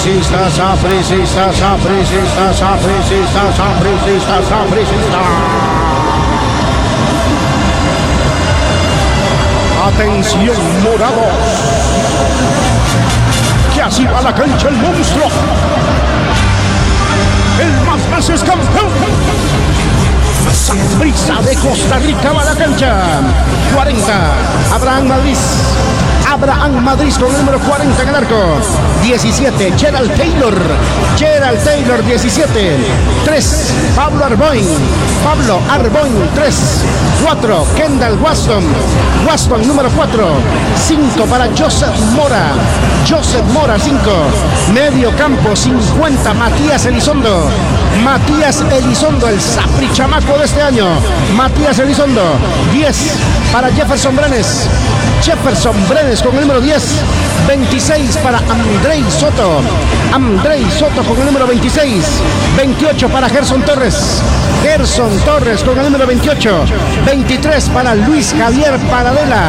sapricista, sapricista, sapricista, sapricista, sapricista, sapricista. Atención, morados, que así va la cancha el monstruo, el más veces campeón. Saprissa de Costa Rica va a la cancha. 40, Abraham Madrid con el número 40 en el arco. 17, Gerald Taylor 17. 3, Pablo Arboin 3. 4, Kendall Waston número 4. 5 para Joseph Mora 5. Medio campo 50, Matías Elizondo, el Sapri chamaco de este año. Matías Elizondo. 10 para Jefferson Brenes con el número 10. 26 para Andrei Soto con el número 26. 28 para Gerson Torres con el número 28. 23 para Luis Javier Paradela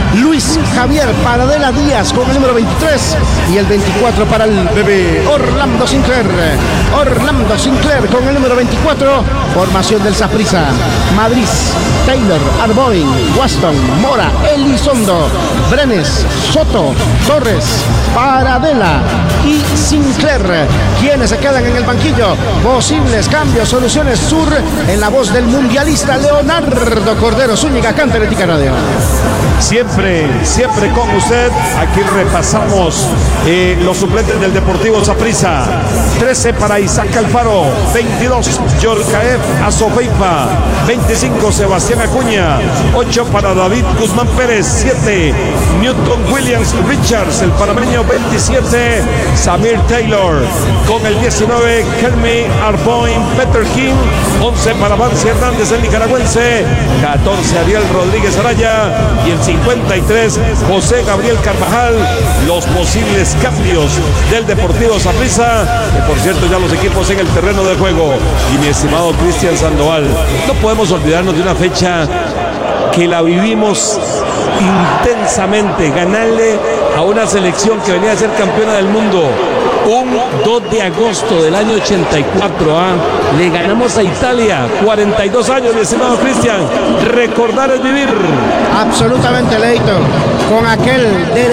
Díaz con el número 23. Y el 24 para el bebé Orlando Sinclair con el número 24. Formación del Saprissa: Madrid, Taylor, Arboin, Waston, Mora, Elizondo, Brenes, Soto, Torres, Paradela y Sinclair. Quienes se quedan en el banquillo. Posibles cambios, soluciones sur, en la voz del mundialista Leonardo Cordero Zúñiga, Canteretica Radio. Siempre con usted. Aquí repasamos los suplentes del Deportivo Saprissa. 13 para Isaac Alfaro, 22 Yorkaev Azofeifa, 25 Sebastián Acuña, 8 para David Guzmán Pérez, 7 Newton Williams Richards, el panameño, 27 Samir Taylor, con el 19 Kermy Arboin Peter King, 11 para Vance Hernández, el nicaragüense, 14 Ariel Rodríguez Araya y el 53 José Gabriel Carvajal. Los posibles cambios del Deportivo Saprissa, que por cierto ya los equipos en el terreno de juego. Y mi estimado Cristian Sandoval, no podemos olvidarnos de una fecha que la vivimos intensamente, ganarle a una selección que venía a ser campeona del mundo. Un 2 de agosto del año 84, le ganamos a Italia. 42 años, mi estimado Cristian. Recordar es vivir. Absolutamente, Leito. Con aquel